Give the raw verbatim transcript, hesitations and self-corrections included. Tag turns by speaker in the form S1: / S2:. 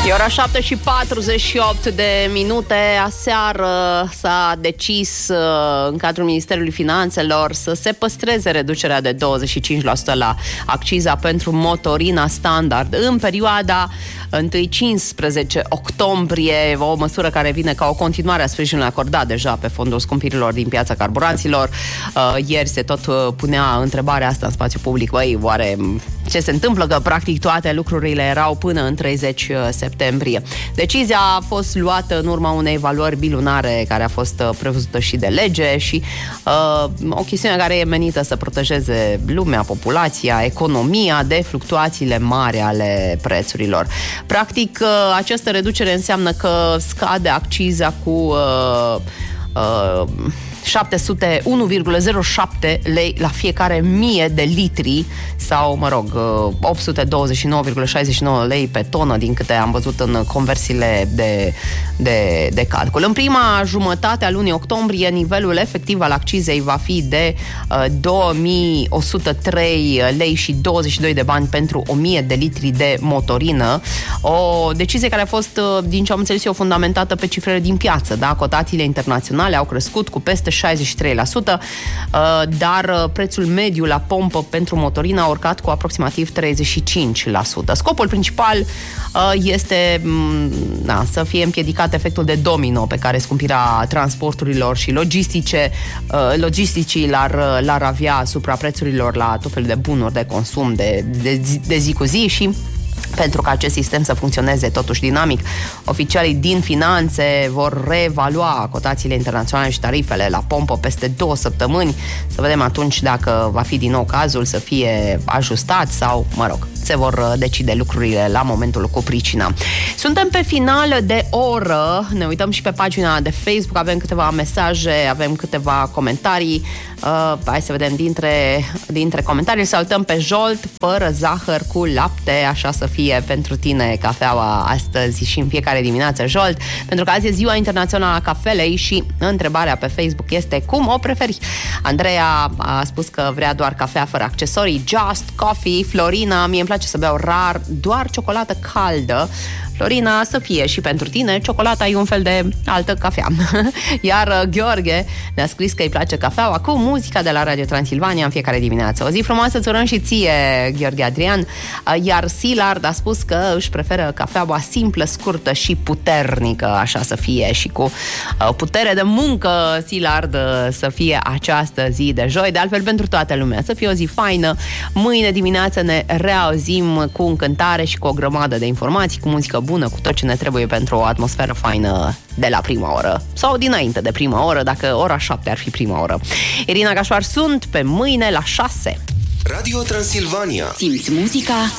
S1: E ora șapte și patruzeci și opt de minute. Aseară s-a decis în cadrul Ministerului Finanțelor să se păstreze reducerea de douăzeci și cinci la sută la acciza pentru motorina standard în perioada întâi cincisprezece octombrie, o măsură care vine ca o continuare a sprijinului acordat deja pe fondul scumpirilor din piața carburanților. Ieri se tot punea întrebarea asta în spațiu public, băi, oare ce se întâmplă, că practic toate lucrurile erau până în treizeci septembrie. Decizia a fost luată în urma unei evaluări bilunare care a fost prevăzută și de lege și uh, o chestiune care e menită să protejeze lumea, populația, economia de fluctuațiile mari ale prețurilor. Practic, uh, această reducere înseamnă că scade acciza cu uh, uh, șapte sute unu virgulă zero șapte lei la fiecare mie de litri sau, mă rog, opt sute douăzeci și nouă virgulă șaizeci și nouă lei pe tonă, din câte am văzut în conversiile de, de, de calcul. În prima jumătate a lunii octombrie, nivelul efectiv al accizei va fi de uh, două mii o sută trei lei și douăzeci și doi de bani pentru o mie de litri de motorină. O decizie care a fost, din ce am înțeles eu, fundamentată pe cifrele din piață. Da? Cotațiile internaționale au crescut cu peste șaizeci și trei la sută, dar prețul mediu la pompă pentru motorină a urcat cu aproximativ treizeci și cinci la sută. Scopul principal este na, să fie împiedicat efectul de domino pe care scumpirea transporturilor și logistice, logisticii l-ar, l-ar avea asupra prețurilor la tot felul de bunuri de consum de, de, de zi cu zi și pentru ca acest sistem să funcționeze totuși dinamic, oficialii din finanțe vor reevalua cotațiile internaționale și tarifele la pompă peste două săptămâni, să vedem atunci dacă va fi din nou cazul să fie ajustat sau, mă rog, se vor decide lucrurile la momentul cu pricina. Suntem pe final de oră, ne uităm și pe pagina de Facebook, avem câteva mesaje, avem câteva comentarii. Uh, hai să vedem dintre, dintre comentarii. Salutăm pe Jolt, fără zahăr, cu lapte, așa să fie pentru tine cafeaua astăzi și în fiecare dimineață, Jolt, pentru că azi e ziua internațională a cafelei și întrebarea pe Facebook este: cum o preferi? Andreea a spus că vrea doar cafea fără accesorii, just coffee. Florina: mie îmi place să beau rar doar ciocolată caldă. Florina, să fie și pentru tine, ciocolata e un fel de altă cafea. Iar uh, Gheorghe ne-a scris că îi place cafeaua cu muzica de la Radio Transilvania în fiecare dimineață. O zi frumoasă îți urăm și ție, Gheorghe Adrian. Uh, iar Silard a spus că își preferă cafeaua simplă, scurtă și puternică, așa să fie, și cu uh, putere de muncă, Silard, uh, să fie această zi de joi. De altfel, pentru toată lumea, să fie o zi faină. Mâine dimineață ne reauzim cu încântare și cu o grămadă de informații, cu muzică bună, cu tot ce ne trebuie pentru o atmosferă faină de la prima oră sau dinainte de prima oră, dacă ora șapte ar fi prima oră. Irina Gașpar sunt, pe mâine la șase.
S2: Radio Transilvania.
S3: Simți muzica